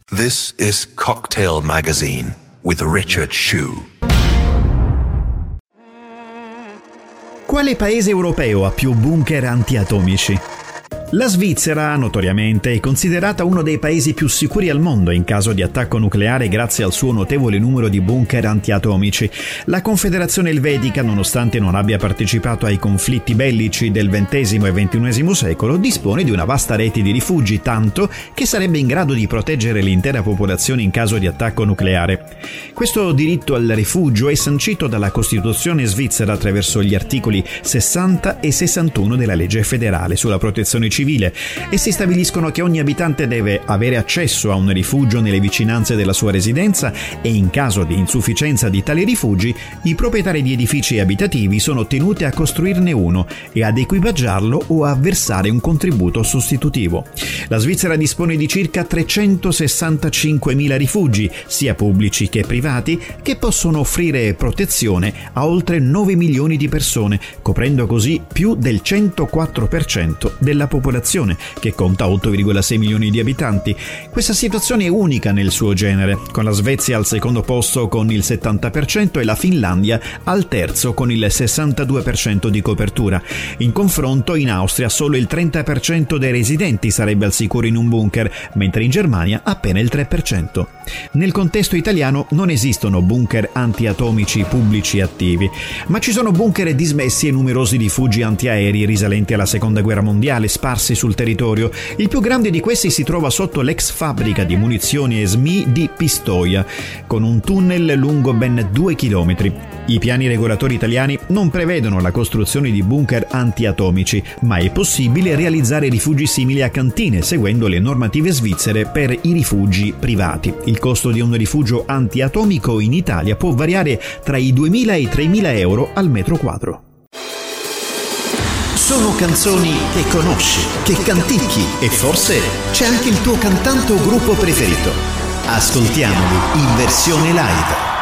This is Cocktail Magazine with Richard Shue. Quale paese europeo ha più bunker antiatomici? La Svizzera, notoriamente, è considerata uno dei paesi più sicuri al mondo in caso di attacco nucleare grazie al suo notevole numero di bunker antiatomici. La Confederazione Elvetica, nonostante non abbia partecipato ai conflitti bellici del XX e XXI secolo, dispone di una vasta rete di rifugi, tanto che sarebbe in grado di proteggere l'intera popolazione in caso di attacco nucleare. Questo diritto al rifugio è sancito dalla Costituzione svizzera attraverso gli articoli 60 e 61 della legge federale sulla protezione civile. Essi stabiliscono che ogni abitante deve avere accesso a un rifugio nelle vicinanze della sua residenza e in caso di insufficienza di tali rifugi, i proprietari di edifici abitativi sono tenuti a costruirne uno e ad equipaggiarlo o a versare un contributo sostitutivo. La Svizzera dispone di circa 365.000 rifugi, sia pubblici che privati, che possono offrire protezione a oltre 9 milioni di persone, coprendo così più del 104% della popolazione, che conta 8,6 milioni di abitanti. Questa situazione è unica nel suo genere, con la Svezia al secondo posto con il 70% e la Finlandia al terzo con il 62% di copertura. In confronto, in Austria solo il 30% dei residenti sarebbe al sicuro in un bunker, mentre in Germania appena il 3%. Nel contesto italiano non esistono bunker antiatomici pubblici attivi, ma ci sono bunker dismessi e numerosi rifugi antiaerei risalenti alla Seconda Guerra Mondiale sparsi sul territorio. Il più grande di questi si trova sotto l'ex fabbrica di munizioni e SMI di Pistoia, con un tunnel lungo ben 2 chilometri. I piani regolatori italiani non prevedono la costruzione di bunker antiatomici, ma è possibile realizzare rifugi simili a cantine, seguendo le normative svizzere per i rifugi privati. Il costo di un rifugio antiatomico in Italia può variare tra i 2.000 e i 3.000 euro al metro quadro. Sono canzoni che conosci, che canticchi e forse c'è anche il tuo cantante o gruppo preferito. Ascoltiamoli in versione live.